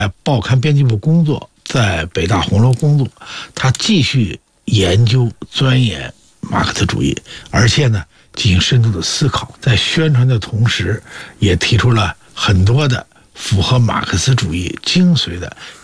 报刊编辑部工作，在北大红楼工作，他继续研究钻研马克思主义，而且呢进行深度的思考，在宣传的同时，也提出了很多的符合马克思主义精髓的